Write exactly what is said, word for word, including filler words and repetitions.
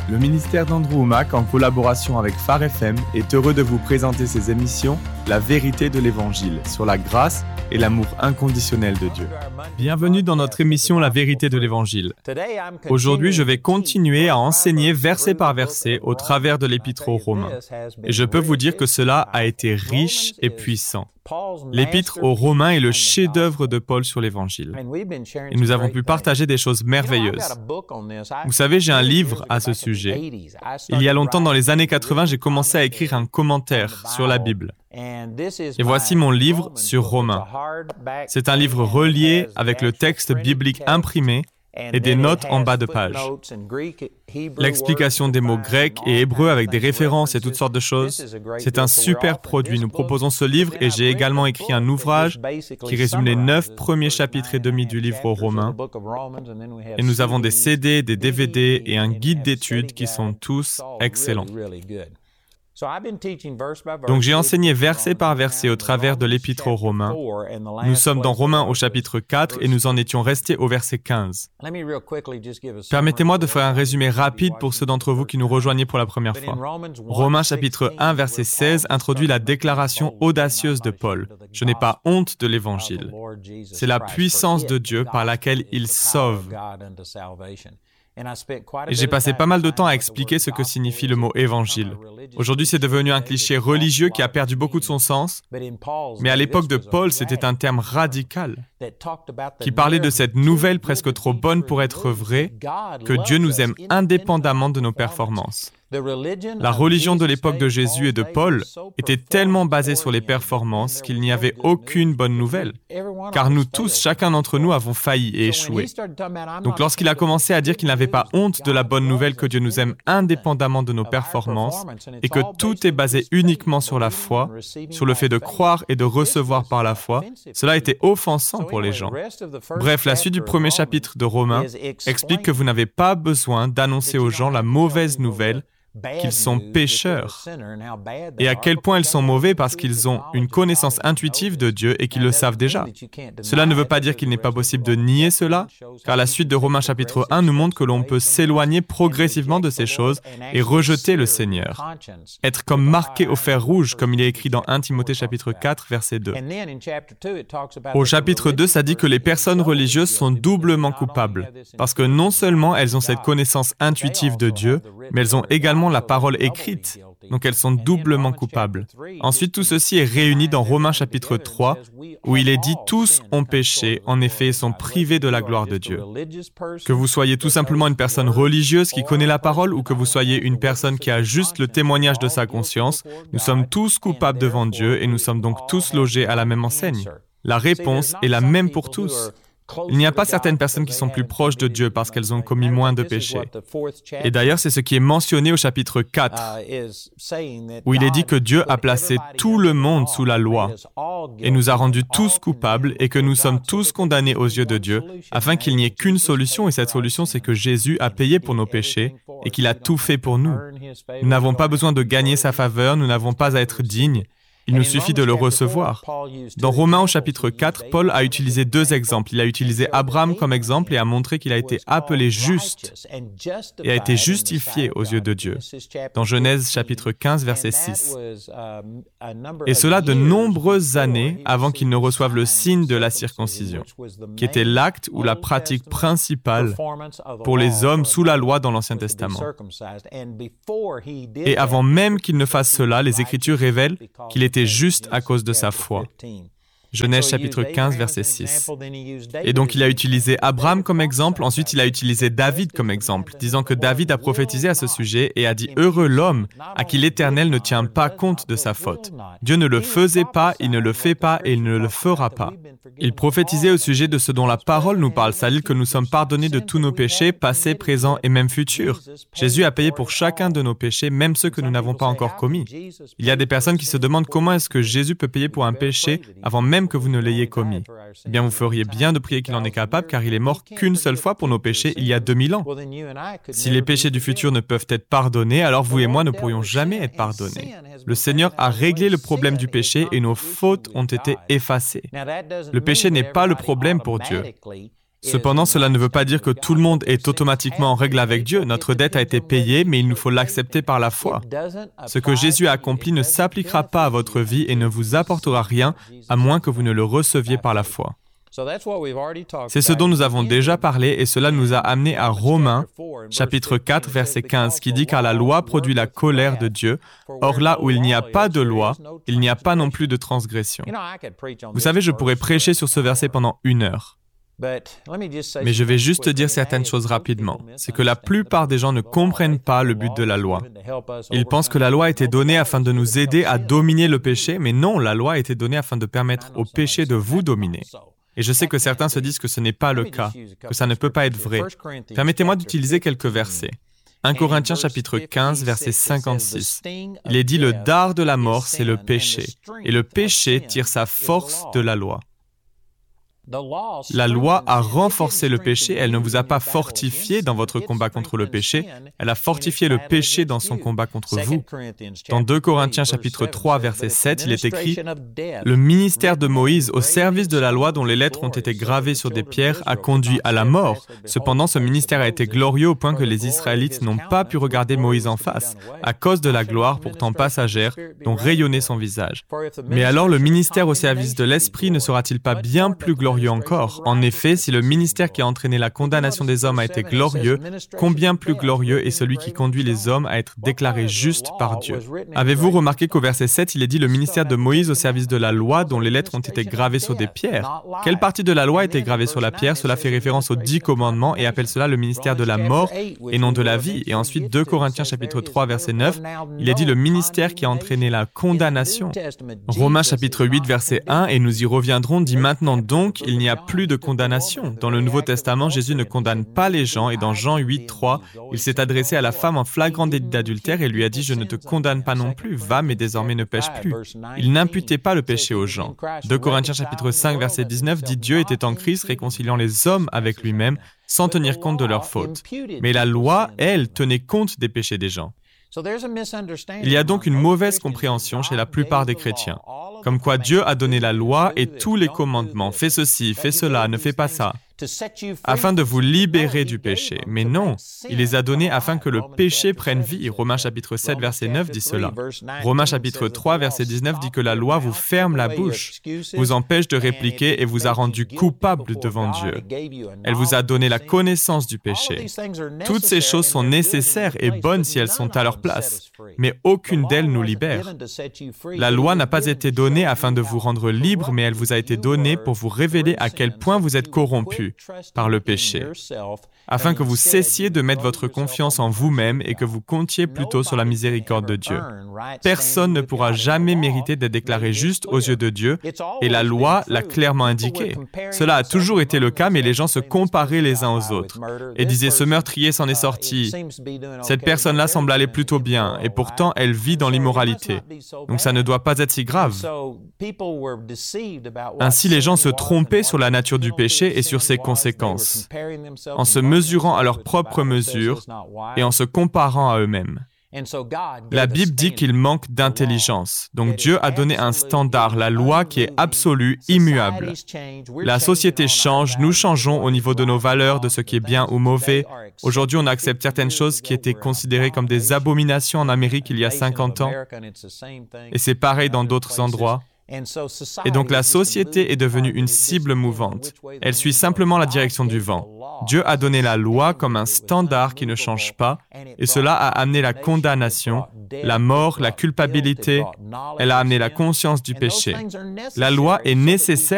Le ministère d'Andrew Wommack, en collaboration avec Phare F M, est heureux de vous présenter ses émissions « La vérité de l'Évangile » sur la grâce et l'amour inconditionnel de Dieu. Bienvenue dans notre émission « La vérité de l'Évangile ». Aujourd'hui, je vais continuer à enseigner verset par verset au travers de l'Épître aux Romains. Et je peux vous dire que cela a été riche et puissant. L'Épître aux Romains est le chef-d'œuvre de Paul sur l'Évangile. Et nous avons pu partager des choses merveilleuses. Vous savez, j'ai un livre à ce sujet. Il y a longtemps, dans les années quatre-vingts, j'ai commencé à écrire un commentaire sur la Bible. Et voici mon livre sur Romains. C'est un livre relié avec le texte biblique imprimé et des notes en bas de page. L'explication des mots grecs et hébreux avec des références et toutes sortes de choses. C'est un super produit. Nous proposons ce livre et j'ai également écrit un ouvrage qui résume les neuf premiers chapitres et demi du livre aux Romains. Et nous avons des C D, des D V D et un guide d'études qui sont tous excellents. Donc j'ai enseigné verset par verset au travers de l'Épître aux Romains. Nous sommes dans Romains au chapitre quatre et nous en étions restés au verset quinze. Permettez-moi de faire un résumé rapide pour ceux d'entre vous qui nous rejoignent pour la première fois. Romains chapitre un verset seize introduit la déclaration audacieuse de Paul. « Je n'ai pas honte de l'Évangile ». C'est la puissance de Dieu par laquelle il sauve. Et j'ai passé pas mal de temps à expliquer ce que signifie le mot « évangile ». Aujourd'hui, c'est devenu un cliché religieux qui a perdu beaucoup de son sens, mais à l'époque de Paul, c'était un terme radical qui parlait de cette nouvelle presque trop bonne pour être vraie, que Dieu nous aime indépendamment de nos performances. La religion de l'époque de Jésus et de Paul était tellement basée sur les performances qu'il n'y avait aucune bonne nouvelle, car nous tous, chacun d'entre nous, avons failli et échoué. Donc lorsqu'il a commencé à dire qu'il n'avait pas honte de la bonne nouvelle que Dieu nous aime indépendamment de nos performances et que tout est basé uniquement sur la foi, sur le fait de croire et de recevoir par la foi, cela était offensant pour les gens. Bref, la suite du premier chapitre de Romains explique que vous n'avez pas besoin d'annoncer aux gens la mauvaise nouvelle qu'ils sont pécheurs, et à quel point ils sont mauvais parce qu'ils ont une connaissance intuitive de Dieu et qu'ils le savent déjà. Cela ne veut pas dire qu'il n'est pas possible de nier cela, car la suite de Romains chapitre un nous montre que l'on peut s'éloigner progressivement de ces choses et rejeter le Seigneur. Être comme marqué au fer rouge, comme il est écrit dans premier Timothée chapitre quatre, verset deux. Au chapitre deux, ça dit que les personnes religieuses sont doublement coupables, parce que non seulement elles ont cette connaissance intuitive de Dieu, mais elles ont également la parole écrite, donc elles sont doublement coupables. Ensuite, tout ceci est réuni dans Romains chapitre trois, où il est dit « Tous ont péché, en effet, et sont privés de la gloire de Dieu ». Que vous soyez tout simplement une personne religieuse qui connaît la parole ou que vous soyez une personne qui a juste le témoignage de sa conscience, nous sommes tous coupables devant Dieu et nous sommes donc tous logés à la même enseigne. La réponse est la même pour tous. Il n'y a pas certaines personnes qui sont plus proches de Dieu parce qu'elles ont commis moins de péchés. Et d'ailleurs, c'est ce qui est mentionné au chapitre quatre, où il est dit que Dieu a placé tout le monde sous la loi et nous a rendus tous coupables et que nous sommes tous condamnés aux yeux de Dieu, afin qu'il n'y ait qu'une solution, et cette solution, c'est que Jésus a payé pour nos péchés et qu'il a tout fait pour nous. Nous n'avons pas besoin de gagner sa faveur, nous n'avons pas à être dignes. Il nous suffit de le recevoir. Dans Romains au chapitre quatre, Paul a utilisé deux exemples. Il a utilisé Abraham comme exemple et a montré qu'il a été appelé juste et a été justifié aux yeux de Dieu. Dans Genèse chapitre quinze, verset six. Et cela de nombreuses années avant qu'il ne reçoive le signe de la circoncision, qui était l'acte ou la pratique principale pour les hommes sous la loi dans l'Ancien Testament. Et avant même qu'il ne fasse cela, les Écritures révèlent qu'il était juste à cause de sa foi. Genèse chapitre quinze, verset six. Et donc il a utilisé Abraham comme exemple, ensuite il a utilisé David comme exemple, disant que David a prophétisé à ce sujet et a dit « Heureux l'homme à qui l'Éternel ne tient pas compte de sa faute. Dieu ne le faisait pas, il ne le fait pas et il ne le fera pas. » Il prophétisait au sujet de ce dont la parole nous parle, c'est-à-dire que nous sommes pardonnés de tous nos péchés, passés, présents et même futurs. Jésus a payé pour chacun de nos péchés, même ceux que nous n'avons pas encore commis. Il y a des personnes qui se demandent comment est-ce que Jésus peut payer pour un péché avant même que vous ne l'ayez commis. Eh bien, vous feriez bien de prier qu'il en est capable, car il est mort qu'une seule fois pour nos péchés il y a deux mille ans. Si les péchés du futur ne peuvent être pardonnés, alors vous et moi ne pourrions jamais être pardonnés. Le Seigneur a réglé le problème du péché et nos fautes ont été effacées. Le péché n'est pas le problème pour Dieu. Cependant, cela ne veut pas dire que tout le monde est automatiquement en règle avec Dieu. Notre dette a été payée, mais il nous faut l'accepter par la foi. Ce que Jésus a accompli ne s'appliquera pas à votre vie et ne vous apportera rien, à moins que vous ne le receviez par la foi. C'est ce dont nous avons déjà parlé et cela nous a amené à Romains, chapitre quatre, verset quinze, qui dit « Car la loi produit la colère de Dieu. Or là où il n'y a pas de loi, il n'y a pas non plus de transgression. » Vous savez, je pourrais prêcher sur ce verset pendant une heure. Mais je vais juste dire certaines choses rapidement. C'est que la plupart des gens ne comprennent pas le but de la loi. Ils pensent que la loi a été donnée afin de nous aider à dominer le péché, mais non, la loi a été donnée afin de permettre au péché de vous dominer. Et je sais que certains se disent que ce n'est pas le cas, que ça ne peut pas être vrai. Permettez-moi d'utiliser quelques versets. premier Corinthiens chapitre quinze, verset cinquante-six. Il est dit « Le dard de la mort, c'est le péché, et le péché tire sa force de la loi. » La loi a renforcé le péché, elle ne vous a pas fortifié dans votre combat contre le péché, elle a fortifié le péché dans son combat contre vous. Dans deux Corinthiens chapitre trois, verset sept, il est écrit « Le ministère de Moïse au service de la loi dont les lettres ont été gravées sur des pierres a conduit à la mort. Cependant, ce ministère a été glorieux au point que les Israélites n'ont pas pu regarder Moïse en face, à cause de la gloire pourtant passagère dont rayonnait son visage. Mais alors le ministère au service de l'Esprit ne sera-t-il pas bien plus glorieux encore. En effet, si le ministère qui a entraîné la condamnation des hommes a été glorieux, combien plus glorieux est celui qui conduit les hommes à être déclarés justes par Dieu. Avez-vous remarqué qu'au verset sept, il est dit le ministère de Moïse au service de la loi dont les lettres ont été gravées sur des pierres. Quelle partie de la loi a été gravée sur la pierre? Cela fait référence aux dix commandements et appelle cela le ministère de la mort et non de la vie. Et ensuite, deux Corinthiens chapitre trois, verset neuf, il est dit le ministère qui a entraîné la condamnation. Romains chapitre huit, verset un, et nous y reviendrons, dit maintenant donc, il n'y a plus de condamnation. Dans le Nouveau Testament, Jésus ne condamne pas les gens et dans Jean huit, trois, il s'est adressé à la femme en flagrant délit d'adultère et lui a dit « Je ne te condamne pas non plus, va, mais désormais ne pêche plus. » Il n'imputait pas le péché aux gens. deux Corinthiens chapitre cinq, verset dix-neuf dit « Dieu était en Christ réconciliant les hommes avec lui-même sans tenir compte de leurs fautes. » Mais la loi, elle, tenait compte des péchés des gens. Il y a donc une mauvaise compréhension chez la plupart des chrétiens, comme quoi Dieu a donné la loi et tous les commandements, fais ceci, fais cela, ne fais pas ça, afin de vous libérer du péché. Mais non, il les a donnés afin que le péché prenne vie. Romains chapitre sept, verset neuf dit cela. Romains chapitre trois, verset dix-neuf dit que la loi vous ferme la bouche, vous empêche de répliquer et vous a rendu coupable devant Dieu. Elle vous a donné la connaissance du péché. Toutes ces choses sont nécessaires et bonnes si elles sont à leur place, mais aucune d'elles nous libère. La loi n'a pas été donnée afin de vous rendre libre, mais elle vous a été donnée pour vous révéler à quel point vous êtes corrompu par le péché, afin que vous cessiez de mettre votre confiance en vous-même et que vous comptiez plutôt sur la miséricorde de Dieu. Personne ne pourra jamais mériter d'être déclaré juste aux yeux de Dieu, et la loi l'a clairement indiqué. Cela a toujours été le cas, mais les gens se comparaient les uns aux autres et disaient « Ce meurtrier s'en est sorti, cette personne-là semble aller plutôt bien, et pourtant elle vit dans l'immoralité, donc ça ne doit pas être si grave. » Ainsi, les gens se trompaient sur la nature du péché et sur ses conséquences, en se mesurant à leur propre mesure et en se comparant à eux-mêmes. La Bible dit qu'il manque d'intelligence. Donc Dieu a donné un standard, la loi qui est absolue, immuable. La société change, nous changeons au niveau de nos valeurs, de ce qui est bien ou mauvais. Aujourd'hui, on accepte certaines choses qui étaient considérées comme des abominations en Amérique il y a cinquante ans. Et c'est pareil dans d'autres endroits. Et donc la société est devenue une cible mouvante. Elle suit simplement la direction du vent. Dieu a donné la loi comme un standard qui ne change pas, et cela a amené la condamnation, la mort, la culpabilité. Elle a amené la conscience du péché. La loi est nécessaire